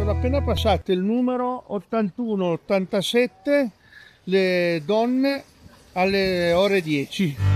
sono appena passate il numero 81-87, le donne alle ore 10.